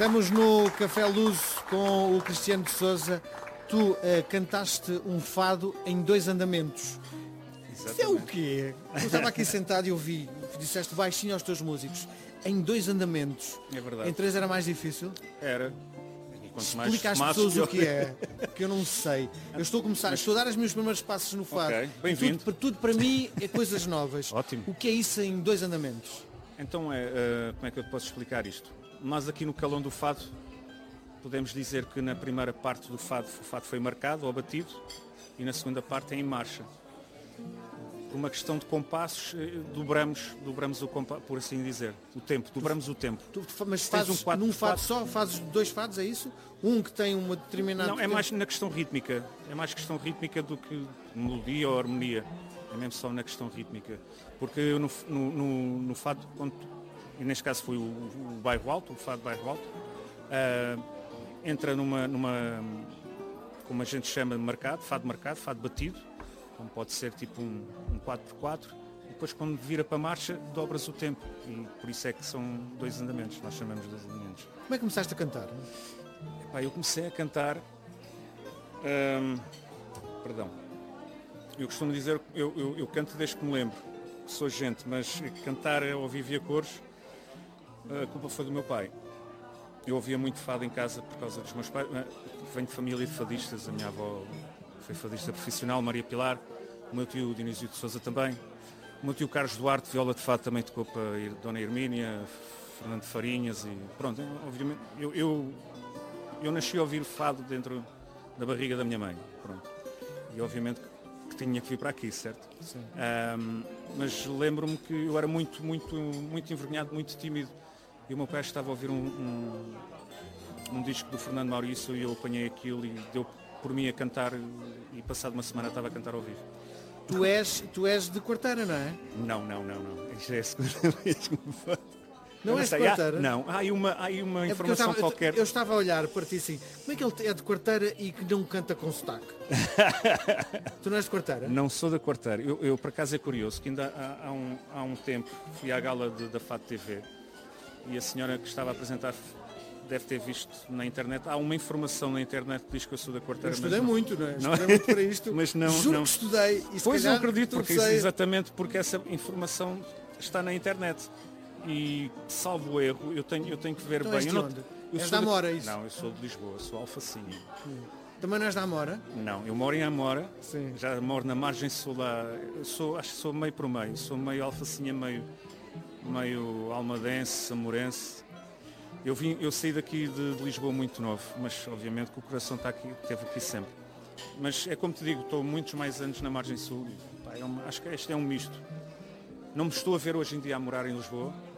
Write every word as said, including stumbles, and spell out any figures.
Estamos no Café Luz com o Cristiano de Sousa. Tu uh, cantaste um fado em dois andamentos. Exatamente. Isso é o quê? Eu estava aqui sentado e ouvi, disseste baixinho aos teus músicos. Em dois andamentos. É verdade. Em três era mais difícil? Era. E quanto mais Explica às fumasses, pessoas o que pior. é, que eu não sei. Eu estou a começar, Mas- estou a dar os meus primeiros passos no fado. Ok, bem-vindo. Tudo, tudo para mim é coisas novas. Ótimo. O que é isso em dois andamentos? Então, é, eh, como é que eu te posso explicar isto? Nós aqui no Calão do Fado podemos dizer que na primeira parte do fado o fado foi marcado ou batido e na segunda parte é em marcha. Por uma questão de compassos, eh, dobramos, dobramos o compasso, por assim dizer, o tempo, dobramos o tempo. Tu, mas Tens fazes um quatro num por fado quatro. só, fazes dois fados, é isso? Um que tem uma determinada... Não, é mais na questão rítmica, é mais questão rítmica do que melodia ou harmonia, é mesmo só na questão rítmica, porque eu no, no, no, no fado, quando, e neste caso foi o, o bairro alto, o fado bairro alto, ah, entra numa, numa, como a gente chama de marcado, fado marcado, fado batido, como pode ser tipo um, um quatro por quatro, e depois quando vira para a marcha dobras o tempo, e por isso é que são dois andamentos, nós chamamos de dois andamentos. Como é que começaste a cantar? Epá, eu comecei a cantar, hum, perdão, eu costumo dizer, eu, eu, eu canto desde que me lembro, que sou gente, mas cantar ao vivo e a cores, a culpa foi do meu pai. Eu ouvia muito fado em casa por causa dos meus pais, venho de família de fadistas, a minha avó foi fadista profissional, Maria Pilar, o meu tio Dionísio de Sousa também, o meu tio Carlos Duarte, viola de fado, também tocou para a Dona Hermínia, Fernando Farinhas e pronto, obviamente, eu, eu Eu nasci a ouvir fado dentro da barriga da minha mãe, pronto. E obviamente que tinha que vir para aqui, certo? Sim. Ahm, mas lembro-me que eu era muito, muito, muito envergonhado, muito tímido. E o meu pai estava a ouvir um, um, um disco do Fernando Maurício e eu apanhei aquilo e deu por mim a cantar e passado uma semana estava a cantar ao vivo. Tu és, tu és de Quarteira, não é? Não, não, não, não. Isto é a segunda vez que me falo. Não Eu és de sei, há- Quarteira? Não, há aí uma, há aí uma É porque eu informação estava, eu- qualquer. eu estava a olhar para ti assim, como é que ele é de Quarteira e que não canta com sotaque? Tu não és de Quarteira? Não sou da Quarteira. Eu, eu por acaso é curioso que ainda há, há um, há um tempo fui à gala de- da Fado T V e a senhora que estava a apresentar deve ter visto na internet. Há uma informação na internet que diz que eu sou da Eu Quarteira. estudei mas não- muito, não é? não- Estudei muito para isto. Mas não- Juro não. que estudei. E se Pois eu calhar acredito, porque tropecei. exatamente porque essa informação está na internet. E salvo erro, eu tenho, eu tenho que ver Então bem. és Eu de não, onde? eu És sou da de- Amora, isso? Não, eu sou de Lisboa, sou alfacinha. Também não és da Amora? Não, eu moro em Amora, Sim. já moro na margem sul lá, eu sou, acho que sou meio por meio, sou meio alfacinha, meio, meio almadense, amorense. Eu, vim, eu saí daqui de, de Lisboa muito novo, mas obviamente que o coração está aqui, esteve aqui sempre. Mas é como te digo, estou muitos mais anos na margem sul, pá, é uma- acho que este é um misto. Não me estou a ver hoje em dia a morar em Lisboa,